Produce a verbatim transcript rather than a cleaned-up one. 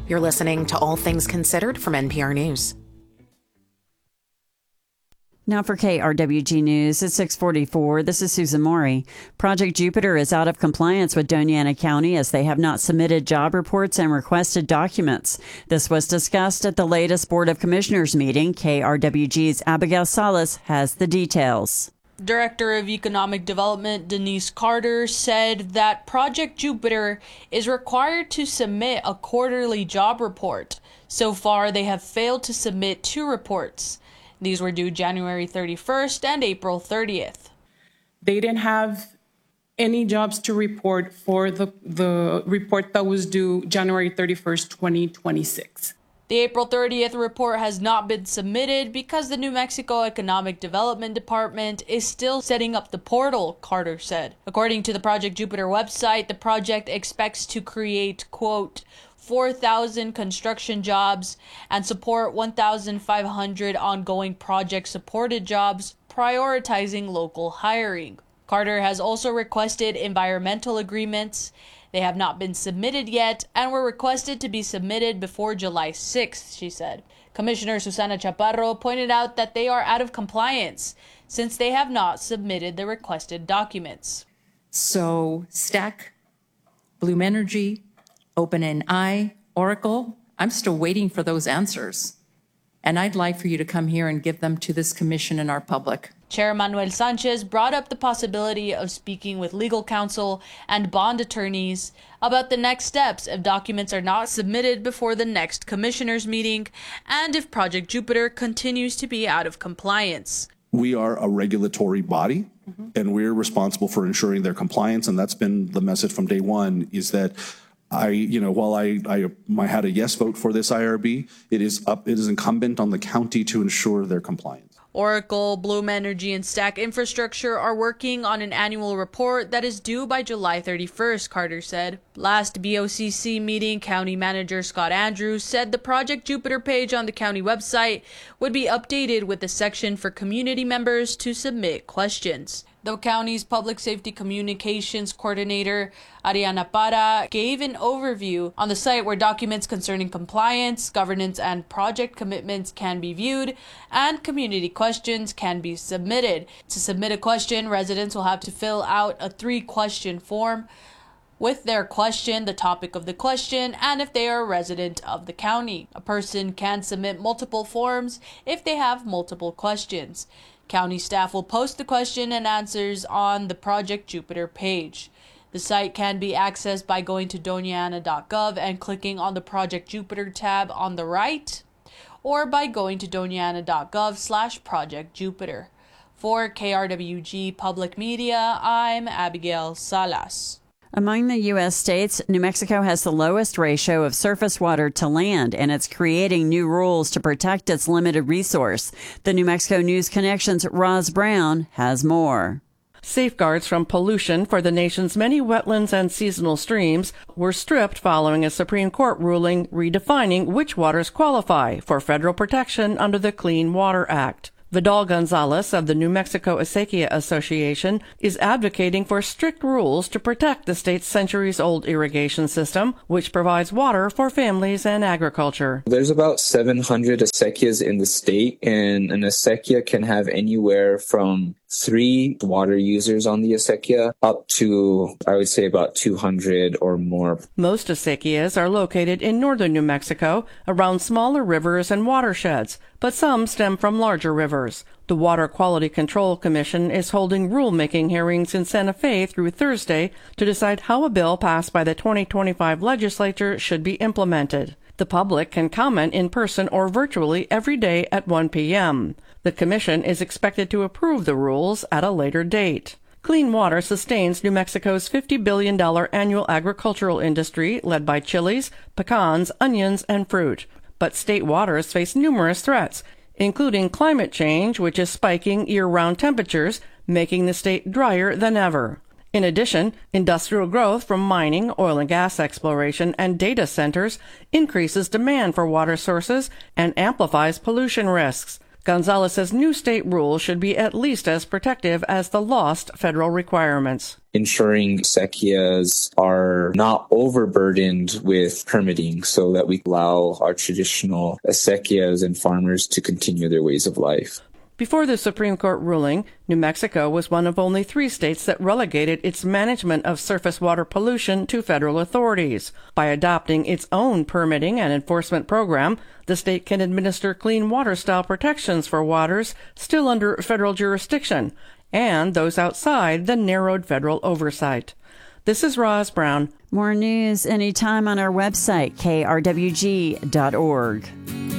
You're listening to All Things Considered from N P R News. Now for K R W G News at six forty-four, this is Susan Maury. Project Jupiter is out of compliance with Doña Ana County as they have not submitted job reports and requested documents. This was discussed at the latest Board of Commissioners meeting. K R W G's Abigail Salas has the details. Director of Economic Development Denise Carter said that Project Jupiter is required to submit a quarterly job report. So far, they have failed to submit two reports. These were due January thirty-first and April thirtieth. They didn't have any jobs to report for the, the report that was due January thirty-first, twenty twenty-six. The April thirtieth report has not been submitted because the New Mexico Economic Development Department is still setting up the portal, Carter said. According to the Project Jupiter website, the project expects to create, quote, four thousand construction jobs and support one thousand five hundred ongoing project-supported jobs, prioritizing local hiring. Carter has also requested environmental agreements. They have not been submitted yet and were requested to be submitted before July sixth, she said. Commissioner Susana Chaparro pointed out that they are out of compliance since they have not submitted the requested documents. So, Stack, Bloom Energy, OpenAI, Oracle, I'm still waiting for those answers. And I'd like for you to come here and give them to this commission and our public. Chair Manuel Sanchez brought up the possibility of speaking with legal counsel and bond attorneys about the next steps if documents are not submitted before the next commissioners meeting and if Project Jupiter continues to be out of compliance. We are a regulatory body, mm-hmm. and we're responsible for ensuring their compliance, and that's been the message from day one, is that I, you know, while I, I, I had a yes vote for this I R B, it is up, it is incumbent on the county to ensure their compliance. Oracle, Bloom Energy, and Stack Infrastructure are working on an annual report that is due by July thirty-first, Carter said. Last B O C C meeting, County Manager Scott Andrews said the Project Jupiter page on the county website would be updated with a section for community members to submit questions. The county's Public Safety Communications Coordinator, Ariana Para, gave an overview on the site where documents concerning compliance, governance, and project commitments can be viewed, and community questions can be submitted. To submit a question, residents will have to fill out a three-question form with their question, the topic of the question, and if they are a resident of the county. A person can submit multiple forms if they have multiple questions. County staff will post the question and answers on the Project Jupiter page. The site can be accessed by going to doña ana dot gov and clicking on the Project Jupiter tab on the right, or by going to doña ana dot gov slash Project Jupiter. For K R W G Public Media, I'm Abigail Salas. Among the U S states, New Mexico has the lowest ratio of surface water to land, and it's creating new rules to protect its limited resource. The New Mexico News Connection's Roz Brown has more. Safeguards from pollution for the nation's many wetlands and seasonal streams were stripped following a Supreme Court ruling redefining which waters qualify for federal protection under the Clean Water Act. Vidal Gonzalez of the New Mexico Acequia Association is advocating for strict rules to protect the state's centuries-old irrigation system, which provides water for families and agriculture. There's about seven hundred acequias in the state, and an acequia can have anywhere from three water users on the acequia up to, I would say, about two hundred or more. Most acequias are located in northern New Mexico, around smaller rivers and watersheds, but some stem from larger rivers. The Water Quality Control Commission is holding rulemaking hearings in Santa Fe through Thursday to decide how a bill passed by the twenty twenty-five legislature should be implemented. The public can comment in person or virtually every day at one p.m. The commission is expected to approve the rules at a later date. Clean water sustains New Mexico's fifty billion dollars annual agricultural industry led by chilies, pecans, onions, and fruit. But state waters face numerous threats, including climate change, which is spiking year-round temperatures, making the state drier than ever. In addition, industrial growth from mining, oil and gas exploration, and data centers increases demand for water sources and amplifies pollution risks. Gonzalez says new state rules should be at least as protective as the lost federal requirements. Ensuring acequias are not overburdened with permitting so that we allow our traditional acequias and farmers to continue their ways of life. Before the Supreme Court ruling, New Mexico was one of only three states that relegated its management of surface water pollution to federal authorities. By adopting its own permitting and enforcement program, the state can administer clean water style protections for waters still under federal jurisdiction and those outside the narrowed federal oversight. This is Roz Brown. More news anytime on our website, k r w g dot org.